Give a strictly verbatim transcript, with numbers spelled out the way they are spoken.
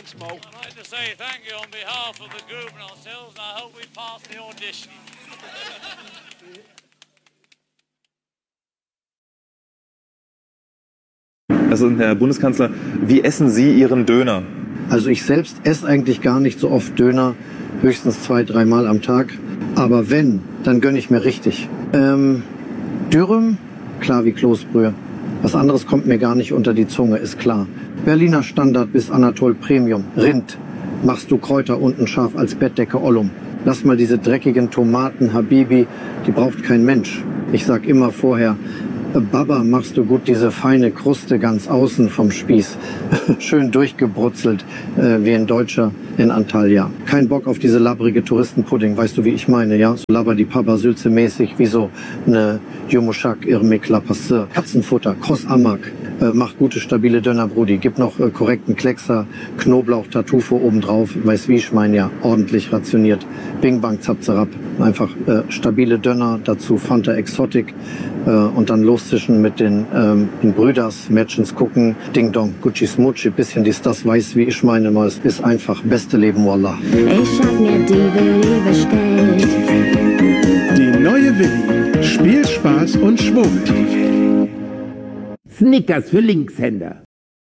Thanks, Mo. I'd like to say thank you on behalf of the group and ourselves, and I hope we pass the audition. Also, Herr Bundeskanzler, wie essen Sie Ihren Döner? Also ich selbst esse eigentlich gar nicht so oft Döner, höchstens zwei, dreimal am Tag. Aber wenn, dann gönne ich mir richtig. Ähm, Dürüm, klar wie Kloßbrühe. Was anderes kommt mir gar nicht unter die Zunge, ist klar. Berliner Standard bis Anatol Premium. Rind. Machst du Kräuter unten scharf als Bettdecke Ollum. Lass mal diese dreckigen Tomaten, Habibi, die braucht kein Mensch. Ich sag immer vorher, Baba, machst du gut diese feine Kruste ganz außen vom Spieß. Schön durchgebrutzelt, äh, wie ein Deutscher in Antalya. Kein Bock auf diese labbrige Touristenpudding, weißt du, wie ich meine, ja? So labber die Papa Sülze mäßig, wie so eine Yumushak Irmik La Passeur. Katzenfutter, Kross Amak. Äh, mach gute, stabile Dönerbrudi. Gib noch äh, korrekten Kleckser, Knoblauch, Tartufo obendrauf. Weiß wie ich meine, ja, ordentlich rationiert. Bing Bang Zapzerab. Einfach äh, stabile Döner, dazu Fanta Exotic äh, und dann loszischen mit den, ähm, den Brüders, Mädchens gucken, Ding Dong, Gucci Smucci, bisschen dies, das, weiß wie ich meine, nur es ist einfach beste Leben, Wallah. Ich hab mir die Willi bestellt. Die neue Willi. Spiel, Spaß und Schwurbel. Snickers für Linkshänder.